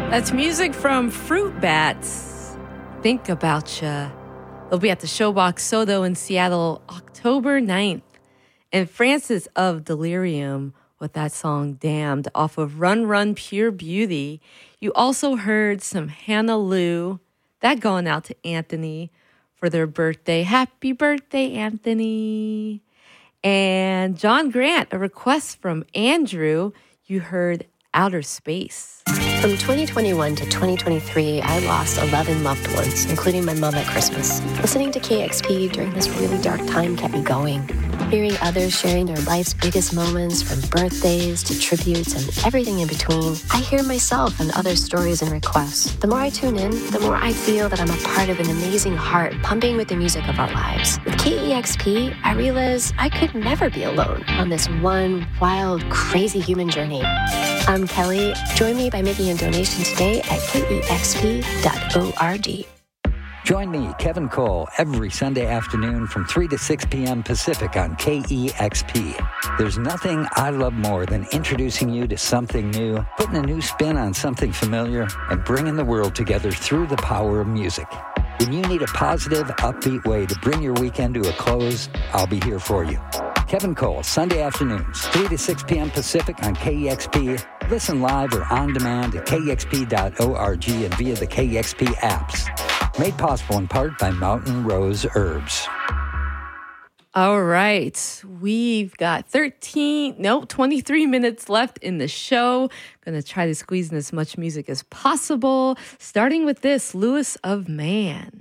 That's music from Fruit Bats. Think About Ya. They'll be at the Showbox Sodo in Seattle October 9th. And Francis of Delirium with that song Damned off of Run Run Pure Beauty. You also heard some Hannah Lou. That going out to Anthony for their birthday. Happy birthday, Anthony. And John Grant, a request from Andrew. You heard Outer Space. From 2021 to 2023, I lost 11 loved ones, including my mom at Christmas. Listening to KXP during this really dark time kept me going. Hearing others sharing their life's biggest moments, from birthdays to tributes and everything in between, I hear myself and other stories and requests. The more I tune in, the more I feel that I'm a part of an amazing heart pumping with the music of our lives. With KEXP, I realize I could never be alone on this one wild, crazy human journey. I'm Kelly. Join me by making a donation today at kexp.org. Join me, Kevin Cole, every Sunday afternoon from 3 to 6 p.m. Pacific on KEXP. There's nothing I love more than introducing you to something new, putting a new spin on something familiar, and bringing the world together through the power of music. When you need a positive, upbeat way to bring your weekend to a close, I'll be here for you. Kevin Cole, Sunday afternoons, 3 to 6 p.m. Pacific on KEXP. Listen live or on demand at kexp.org and via the KEXP apps. Made possible in part by Mountain Rose Herbs. All right. We've got 23 minutes left in the show. Going to try to squeeze in as much music as possible. Starting with this, Lewis of Man.